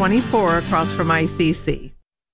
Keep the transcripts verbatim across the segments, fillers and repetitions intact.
twenty-four across from I C C.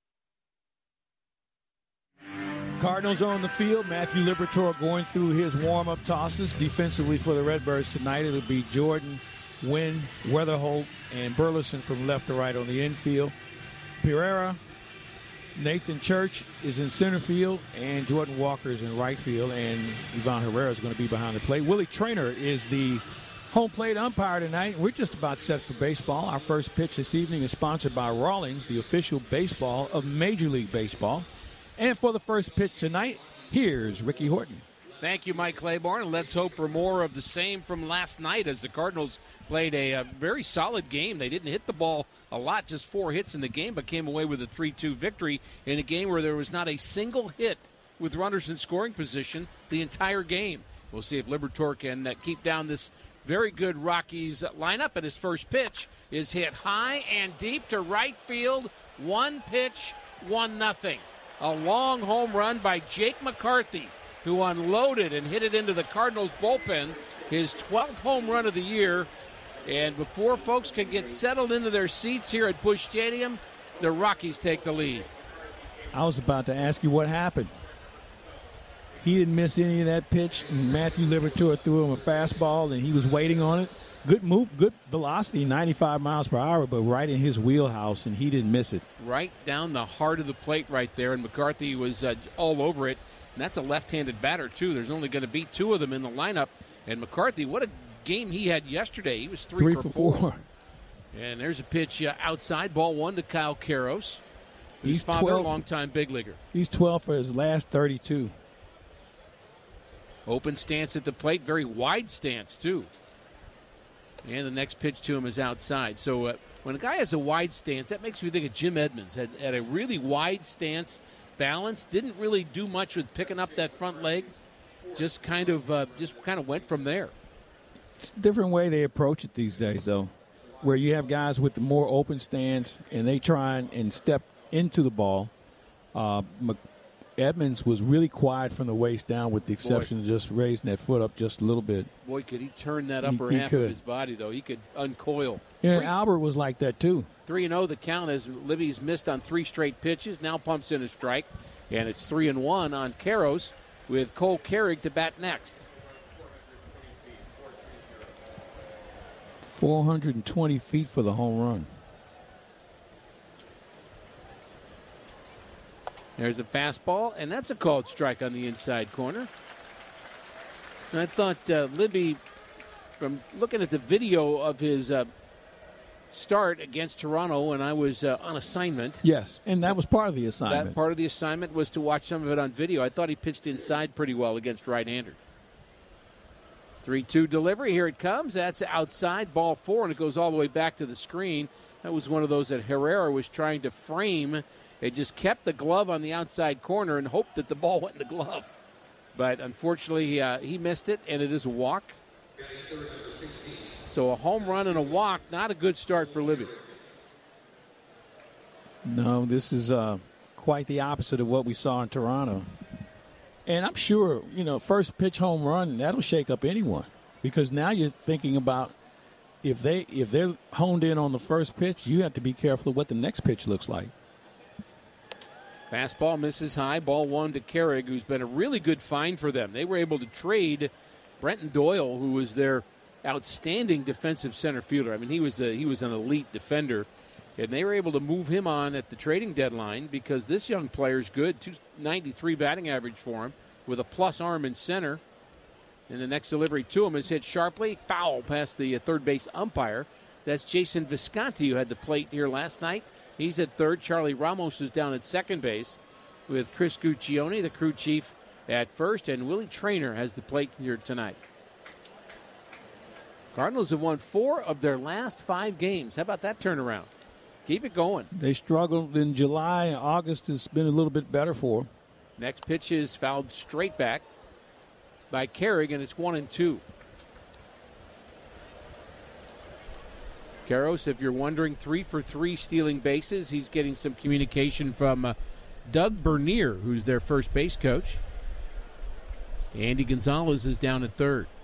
Cardinals are on the field. Matthew Liberatore going through his warm-up tosses. Defensively for the Redbirds tonight, it'll be Jordan, Wynn, Weatherholt, and Burleson from left to right on the infield. Pereira, Nathan Church is in center field, and Jordan Walker is in right field, and Ivan Herrera is going to be behind the plate. Willie Traynor is the home plate umpire tonight. We're just about set for baseball. Our first pitch this evening is sponsored by Rawlings, the official baseball of Major League Baseball. And for the first pitch tonight, here's Ricky Horton. Thank you, Mike Claiborne, and let's hope for more of the same from last night as the Cardinals played a, a very solid game. They didn't hit the ball a lot, just four hits in the game, but came away with a three two victory in a game where there was not a single hit with runners in scoring position the entire game. We'll see if Liberatore can uh, keep down this very good Rockies lineup, and his first pitch is hit high and deep to right field. One pitch, one nothing. A long home run by Jake McCarthy, who unloaded and hit it into the Cardinals bullpen, his twelfth home run of the year. And before folks can get settled into their seats here at Busch Stadium, the Rockies take the lead. I was about to ask you what happened. He didn't miss any of that pitch. Matthew Liberatore threw him a fastball, and he was waiting on it. Good move, good velocity, ninety-five miles per hour, but right in his wheelhouse, and he didn't miss it. Right down the heart of the plate right there, and McCarthy was uh, all over it. And that's a left-handed batter, too. There's only going to be two of them in the lineup. And McCarthy, what a game he had yesterday. He was three, three for, for four. four. And there's a pitch uh, outside, ball one to Kyle Karros. His He's father, twelve, longtime big leaguer. He's twelve for his last thirty-two. Open stance at the plate, very wide stance, too. And the next pitch to him is outside. So uh, when a guy has a wide stance, that makes me think of Jim Edmonds. Had, had a really wide stance, balance, didn't really do much with picking up that front leg. Just kind of uh, just kind of went from there. It's a different way they approach it these days, though, where you have guys with the more open stance, and they try and, and step into the ball. Uh, Mc- Edmonds was really quiet from the waist down, with the exception Boy. of just raising that foot up just a little bit. Boy, could he turn that upper he, he half could. of his body, though. He could uncoil. Yeah, Three, Albert was like that, too. three and oh the count as Libby's missed on three straight pitches. Now pumps in a strike, and it's three and one on Karros with Cole Carrig to bat next. four hundred twenty feet for the home run. There's a fastball, and that's a called strike on the inside corner. And I thought uh, Libby, from looking at the video of his uh, start against Toronto when I was uh, on assignment. Yes, and that was part of the assignment. That part of the assignment was to watch some of it on video. I thought he pitched inside pretty well against right-hander. three two delivery. Here it comes. That's outside, ball four, and it goes all the way back to the screen. That was one of those that Herrera was trying to frame. They just kept the glove on the outside corner and hoped that the ball went in the glove. But unfortunately, uh, he missed it, and it is a walk. So a home run and a walk, not a good start for Libby. No, this is uh, quite the opposite of what we saw in Toronto. And I'm sure, you know, first pitch home run, that'll shake up anyone. Because now you're thinking about if, they, if they're honed in on the first pitch, you have to be careful of what the next pitch looks like. Fastball misses high. Ball one to Carrig, who's been a really good find for them. They were able to trade Brenton Doyle, who was their outstanding defensive center fielder. I mean, he was a, he was an elite defender. And they were able to move him on at the trading deadline because this young player's good. two ninety-three batting average for him with a plus arm in center. And the next delivery to him is hit sharply. Foul past the third base umpire. That's Jason Visconti, who had the plate here last night. He's at third. Charlie Ramos is down at second base with Chris Guccione, the crew chief, at first. And Willie Traynor has the plate here tonight. Cardinals have won four of their last five games. How about that turnaround? Keep it going. They struggled in July. August has been a little bit better for them. Next pitch is fouled straight back by Carrig, and it's one and two. Karros, if you're wondering, three for three stealing bases. He's getting some communication from uh, Doug Bernier, who's their first base coach. Andy Gonzalez is down at third.